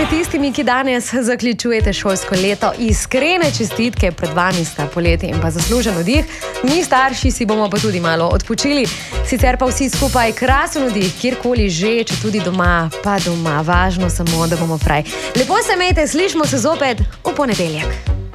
vsemi tistimi, ki danes zaključujete šolsko leto. Iskrene čestitke, pred vami sta poletje in pa zaslužen oddih. Mi starši si bomo pa tudi malo odpočili. Sicer pa vsi skupaj krasen oddih, kjerkoli že, če tudi doma, pa doma. Važno samo, da bomo fraj. Lepo se imejte, slišimo se zopet v ponedeljek.